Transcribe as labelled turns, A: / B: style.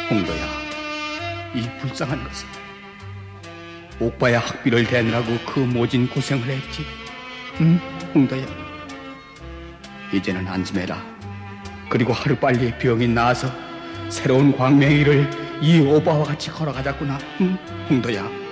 A: 홍도야, 이 불쌍한 것은 오빠의 학비를 대느라고 그 모진 고생을 했지. 응, 홍도야. 이제는 안심해라. 그리고 하루빨리 병이 나아서 새로운 광명의 길을 이 오빠와 같이 걸어가자꾸나. 응, 홍도야.